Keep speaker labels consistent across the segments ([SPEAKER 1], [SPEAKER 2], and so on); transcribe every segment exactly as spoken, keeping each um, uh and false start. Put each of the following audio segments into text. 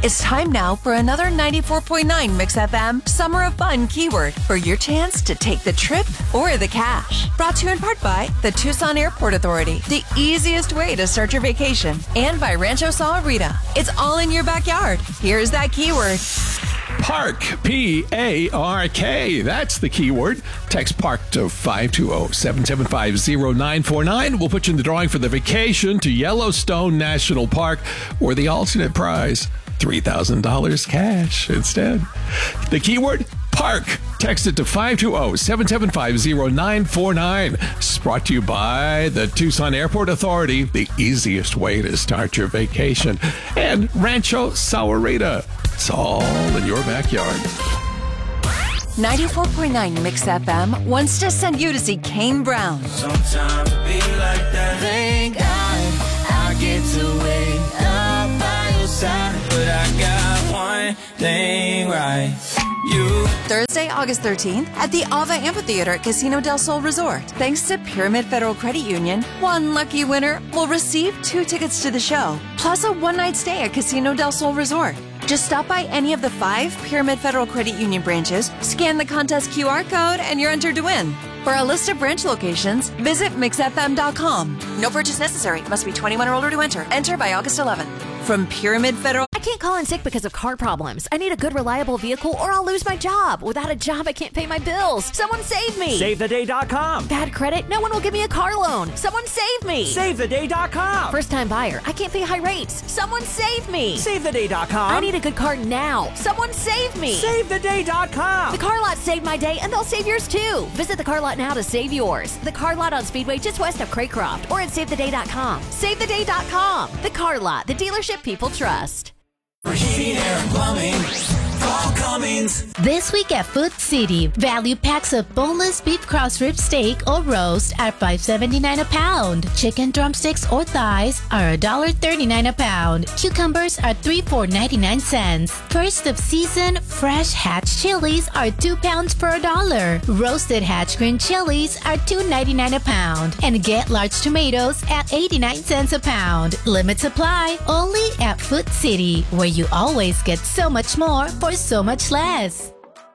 [SPEAKER 1] It's time now for another ninety-four point nine Mix F M Summer of Fun keyword for your chance to take the trip or the cash. Brought to you in part by the Tucson Airport Authority, the easiest way to start your vacation, and by Rancho Sahuarita. It's all in your backyard. Here's that keyword.
[SPEAKER 2] Park, P A R K. That's the keyword. Text PARK to five two zero, seven seven five, zero nine four nine. We'll put you in the drawing for the vacation to Yellowstone National Park, or the alternate prize, three thousand dollars cash instead. The keyword, park. Text it to five two zero, seven seven five, zero nine four nine. It's brought to you by the Tucson Airport Authority, the easiest way to start your vacation, and Rancho Sahuarita. It's all in your backyard.
[SPEAKER 1] ninety-four point nine Mix F M wants to send you to see Kane Brown.
[SPEAKER 3] Sometimes it be like that. Thank God I get to wake up by your side, but I got one thing right. You.
[SPEAKER 1] Thursday, August thirteenth at the Ava Amphitheater at Casino del Sol Resort. Thanks to Pyramid Federal Credit Union, one lucky winner will receive two tickets to the show, plus a one-night stay at Casino del Sol Resort. Just stop by any of the five Pyramid Federal Credit Union branches, scan the contest Q R code, and you're entered to win. For a list of branch locations, visit mix f m dot com. No purchase necessary. Must be twenty-one or older to enter. Enter by August eleventh. From Pyramid Federal...
[SPEAKER 4] I can't call in sick because of car problems. I need a good, reliable vehicle or I'll lose my job. Without a job, I can't pay my bills. Someone save me.
[SPEAKER 5] Save the day dot com.
[SPEAKER 4] Bad credit? No one will give me a car loan. Someone save me.
[SPEAKER 5] Save the day dot com.
[SPEAKER 4] First-time buyer. I can't pay high rates. Someone save me.
[SPEAKER 5] Save the day dot com.
[SPEAKER 4] I need a good car now. Someone save me.
[SPEAKER 5] Save the day dot com.
[SPEAKER 4] The Car Lot saved my day, and they'll save yours too. Visit the Car Lot now to save yours. The Car Lot on Speedway just west of Craycroft or at save the day dot com. save the day dot com. The Car Lot, the dealership people trust.
[SPEAKER 3] For heating, air, and plumbing, call Cummins.
[SPEAKER 6] This week at Food City, value packs of boneless beef cross rib steak or roast are five seventy-nine a pound. Chicken drumsticks or thighs are one thirty-nine a pound. Cucumbers are three for ninety-nine cents. First of season fresh hatch chilies are two pounds for a dollar. Roasted hatch green chilies are two ninety-nine a pound. And get large tomatoes at eighty-nine cents a pound. Limit supply only at Food City, where you always get so much more for so much less.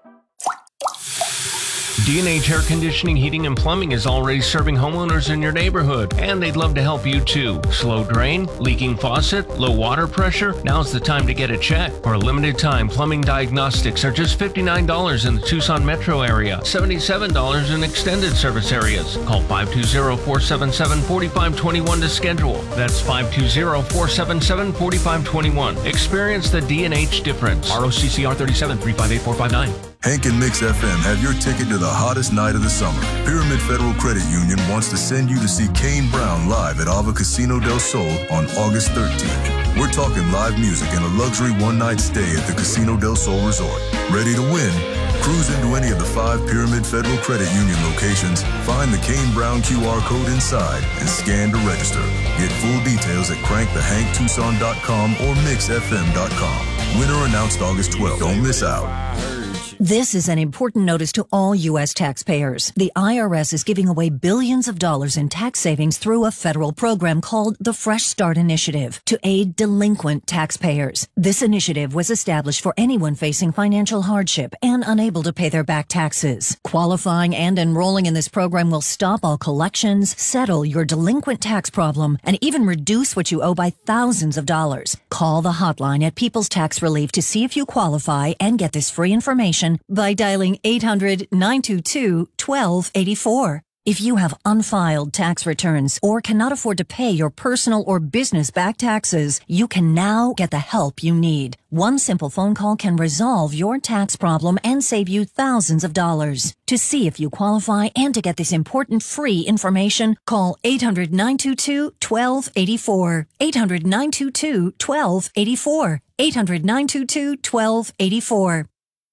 [SPEAKER 7] D and H Air Conditioning, Heating, and Plumbing is already serving homeowners in your neighborhood, and they'd love to help you too. Slow drain, leaking faucet, low water pressure? Now's the time to get a check. For a limited time, plumbing diagnostics are just fifty-nine dollars in the Tucson metro area, seventy-seven dollars in extended service areas. Call five two zero, four seven seven, four five two one to schedule. That's five two zero, four seven seven, four five two one. Experience the D and H difference. R O C C R thirty-seven, three five eight, four five nine.
[SPEAKER 8] Hank and Mix F M have your ticket to the hottest night of the summer. Pyramid Federal Credit Union wants to send you to see Kane Brown live at Ava Casino del Sol on August thirteenth. We're talking live music and a luxury one-night stay at the Casino del Sol Resort. Ready to win? Cruise into any of the five Pyramid Federal Credit Union locations, find the Kane Brown Q R code inside, and scan to register. Get full details at crank the hank tucson dot com or mix f m dot com. Winner announced August twelfth. Don't miss out.
[SPEAKER 9] This is an important notice to all U S taxpayers. The I R S is giving away billions of dollars in tax savings through a federal program called the Fresh Start Initiative to aid delinquent taxpayers. This initiative was established for anyone facing financial hardship and unable to pay their back taxes. Qualifying and enrolling in this program will stop all collections, settle your delinquent tax problem, and even reduce what you owe by thousands of dollars. Call the hotline at People's Tax Relief to see if you qualify and get this free information by dialing eight hundred, nine two two, one two eight four. If you have unfiled tax returns or cannot afford to pay your personal or business back taxes, you can now get the help you need. One simple phone call can resolve your tax problem and save you thousands of dollars. To see if you qualify and to get this important free information, call eight hundred, nine two two, one two eight four. eight hundred, nine two two, one two eight four. eight hundred, nine two two, one two eight four.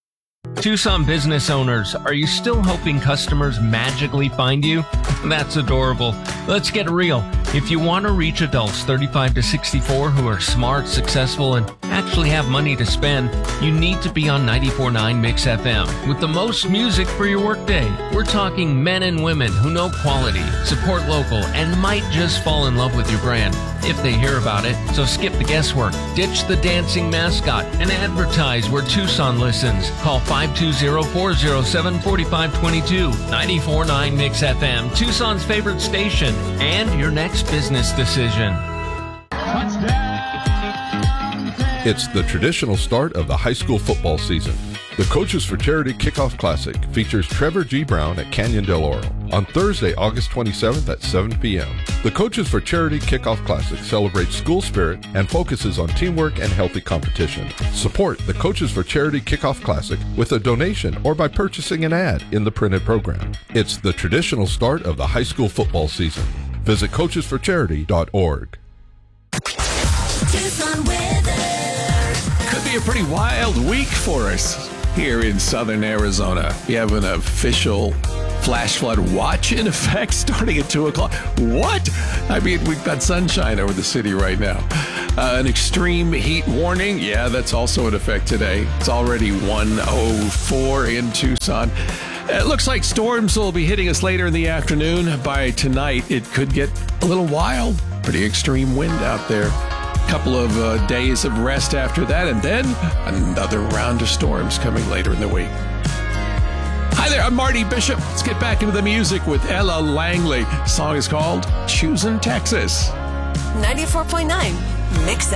[SPEAKER 7] Tucson business owners, are you still hoping customers magically find you? That's adorable. Let's get real. If you want to reach adults thirty-five to sixty-four who are smart, successful, and actually have money to spend, you need to be on ninety-four point nine Mix F M with the most music for your workday. We're talking men and women who know quality, support local, and might just fall in love with your brand if they hear about it. So skip the guesswork, ditch the dancing mascot, and advertise where Tucson listens. Call five two zero, four zero seven, four five two two. ninety-four point nine Mix F M, Tucson's favorite station, and your next business decision.
[SPEAKER 10] It's the traditional start of the high school football season. The Coaches for Charity Kickoff Classic features Trevor G. Brown at Canyon Del Oro on Thursday, August twenty-seventh at seven p.m. The Coaches for Charity Kickoff Classic celebrates school spirit and focuses on teamwork and healthy competition. Support the Coaches for Charity Kickoff Classic with a donation or by purchasing an ad in the printed program. It's the traditional start of the high school football season. Visit coaches for charity dot org.
[SPEAKER 3] Tucson weather.
[SPEAKER 2] Could be a pretty wild week for us here in southern Arizona. We have an official flash flood watch in effect starting at two o'clock. What? I mean, we've got sunshine over the city right now. Uh, an extreme heat warning. Yeah, that's also in effect today. It's already one oh four in Tucson. It looks like storms will be hitting us later in the afternoon. By tonight, it could get a little wild. Pretty extreme wind out there. Couple of uh, days of rest after that, and then another round of storms coming later in the week. Hi there, I'm Marty Bishop. Let's get back into the music with Ella Langley. The song is called Choosing Texas.
[SPEAKER 1] ninety-four point nine Mix